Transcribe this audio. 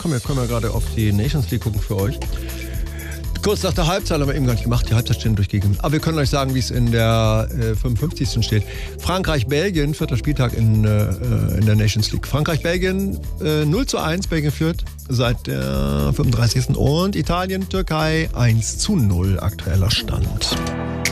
komm, wir können ja gerade auf die Nations League gucken für euch. Kurz nach der Halbzeit haben wir eben gar nicht gemacht, die Halbzeitstände durchgegeben. Aber wir können euch sagen, wie es in der 55. steht. Frankreich-Belgien, 4. Spieltag in der Nations League. Frankreich-Belgien 0:1, Belgien führt seit der 35. Und Italien-Türkei 1:0 aktueller Stand.